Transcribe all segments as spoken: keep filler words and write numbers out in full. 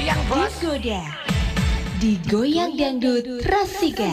Goyang bos. Digoda, digoyang dangdut Rasika.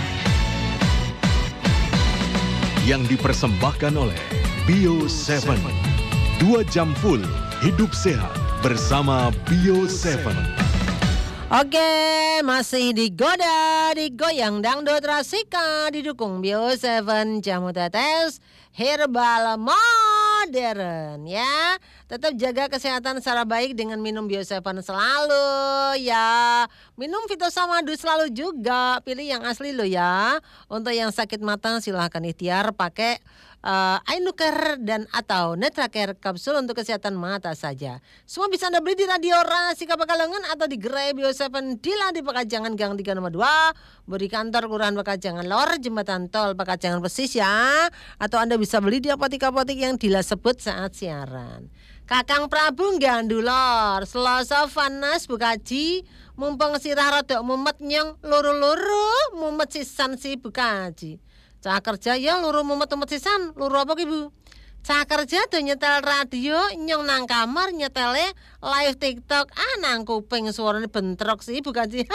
Yang dipersembahkan oleh Bio tujuh. Dua jam full hidup sehat bersama Bio tujuh. Oke, masih digoda, digoyang dangdut Rasika, didukung Bio tujuh jamu tetes herbal modern ya. Tetap jaga kesehatan secara baik dengan minum Bio tujuh selalu ya. Minum Fitosamadu selalu juga, pilih yang asli loh ya. Untuk yang sakit mata silahkan ikhtiar pakai uh, Ainuker dan atau Netracare kapsul untuk kesehatan mata saja. Semua bisa Anda beli di Radio Rasika Pekalongan atau di gerai Bio tujuh Dila di Pekajangan Gang tiga nomor dua, beri kantor Kelurahan Pekajangan Lor, Jembatan Tol Pekajangan Persis ya. Atau Anda bisa beli di apotik-apotik yang Dila sebut saat siaran. Kakang Prabu Gandulor, Selasa Vanas Bukaji, mumpung sirah rodok mumet nyong luru-luru, mumet sisan si Bukaji. Cah kerja ya luru mumet-mumet sisan, luru apa ki Bu? Cah kerja tuh nyetel radio, nyong nang kamar nyetele live TikTok, ah nang kuping suaranya bentrok sih Bukaji.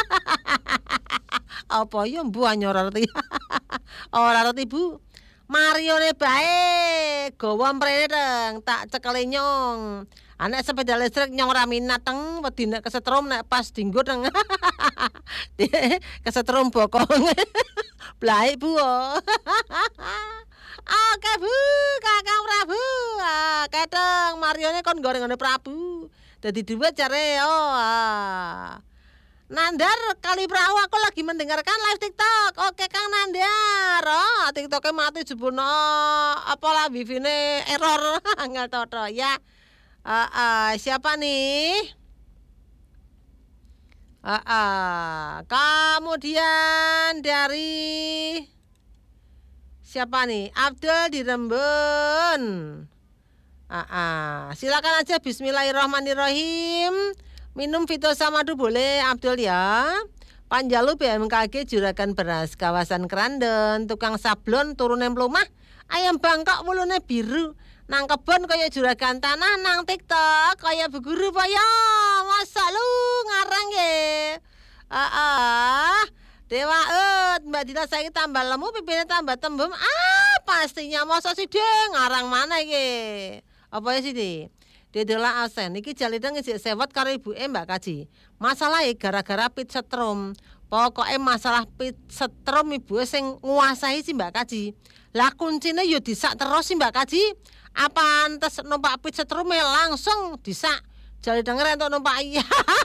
Apa ya Bu anyor arti? Ora arti Bu. Mario ne bae, gawa mrene teng, tak cekeli nyong. Anak sepeda listrik nyong ra minat teng, wedi nek kesetrum nek pas dinggo teng. Kesetrum bokong. Blae Bu. Oke Bu, Kakang Prabu. Ah, keteng Mario ne kon goreng-goreng Prabu. Dadi duwe jare oh. Ah. Nandar kali perahu aku lagi mendengarkan live TikTok. Oke Kang Nandar. Oh, TikToknya mati jebono. Apalah wifi-ne error. Angel toto ya. Uh, uh, siapa nih? Uh, uh. Kemudian dari siapa nih? Abdul di Rembun. Uh, uh. Silakan aja bismillahirrahmanirrahim. Minum Fitosamadu boleh Abdul ya. Panjalu B M K G Juragan Beras kawasan Krandon, tukang sablon turunan plumah, ayam Bangkok wulune biru, nang kebon kaya juragan tanah, nang TikTok kaya Bu Guru ya. Masa lu ngarang ye. Ah, ah. Dewa ut, Mbak Dina saiki tambah lemu, pipine tambah tembem. Ah, pastinya masa sih deh ngarang mana ye. Apa ya sih deh? Dedela asen iki jalidang isik sewot karo ibuke Mbak Kaji. Masalahe gara-gara pit setrum. Pokoke masalah pit setrum ibuke sing nguasai si Mbak Kaji. Lah kuncine yo disak terus si Mbak Kaji. Apa antes numpak pit setrume langsung disak. Jalidang entuk numpak iya.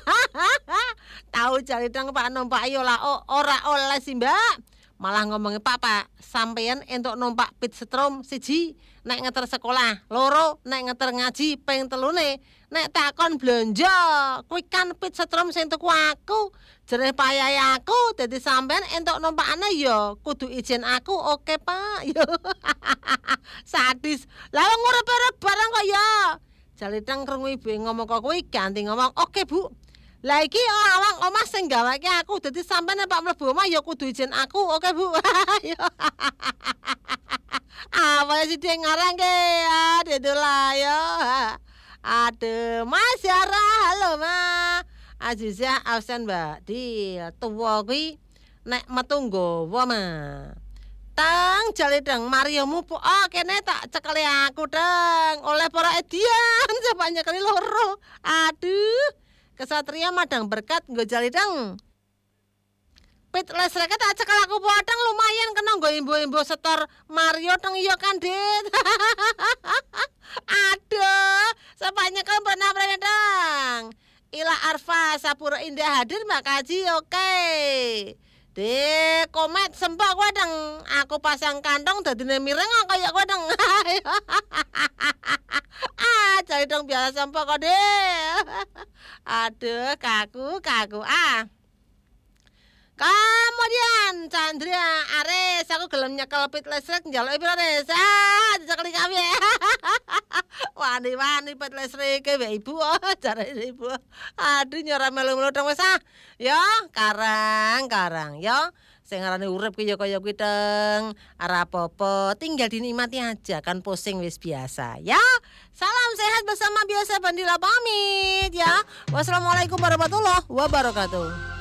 Tahu jalidang Pak numpak iya lah ora oleh si Mbak. Malah ngomongin papa sampeyan entuk numpak pit setrum siji nek ngeter sekolah, loro nek ngeter ngaji, ping telune nek takon blonjo kuwi kan pit setrum sing tuku aku jereh payahe aku dadi sampeyan entuk numpakane ya kudu izin aku. Oke Pak yo. Sadis lah ngurip-urip barang kok ya jalidang krungu ibu ngomong kok kuwi ganti ngomong oke Bu. Lah iki awak omah sing gawake aku dadi sampeyan Pak mlebu omah ya kudu izin aku. Oke Bu. Apa sih dia ngarang ke? Aduh lah ya. Aduh Mas Yara, halo Ma. Azizah absen Mbak di tuwa kuwi nek metu nggawa Ma. Tang jalidang Mariomu po oh kene tak cekeli aku deng oleh para edian coba nyekeli loro. Aduh Kesatria Madang Berkat nggo jalidang. Pit listrik tak cekel aku potong lumayan kena nggo imbo-imbo setor Mario teng iya kan Dit. Aduh, sepanya kan pernah dong. Ila Arfa Sapura Indah hadir Mbak Kaji oke. De komet sempok kowe deng. Aku pasang kantong dadine mireng kaya kowe deng. Ah, cari dong biasa sempok kok deh. Aduh, kaku kaku ah. Kemudian Chandra Ares aku gelem nyekel pit listrik njaluk pira Ares. Ah, dicekeli kami. Wani-wani pit listrik e Ibu oh, jare Ibu. Aduh nyora melu-melu dong wis ah. Ya, karang-karang ya. Sing ngarane urip ki ya kaya kuwi teng. Ora apa-apa, tinggal dinikmati aja kan pusing wis biasa. Ya, Salam sehat bersama Bio tujuh Dila pamit ya. Wassalamualaikum warahmatullahi wabarakatuh.